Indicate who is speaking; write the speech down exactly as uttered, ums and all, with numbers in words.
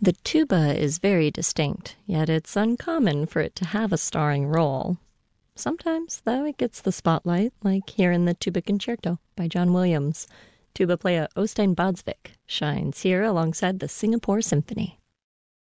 Speaker 1: The tuba is very distinct, yet it's uncommon for it to have a starring role. Sometimes, though, it gets the spotlight, like here in the Tuba Concerto by John Williams. Tuba player Øystein Badsvik shines here alongside the Singapore Symphony.